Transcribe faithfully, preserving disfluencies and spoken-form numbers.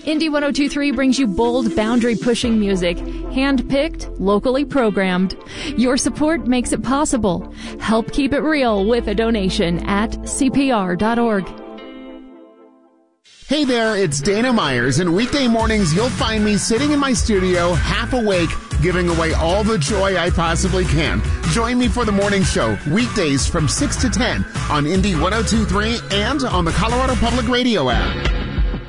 Indie one oh two point three brings you bold, boundary-pushing music, hand-picked, locally programmed. Your support makes it possible. Help keep it real with a donation at C P R dot org. Hey there, it's Dana Myers, and weekday mornings you'll find me sitting in my studio, half awake, giving away all the joy I possibly can. Join me for the morning show, weekdays from six to ten on Indie one oh two point three and on the Colorado Public Radio app.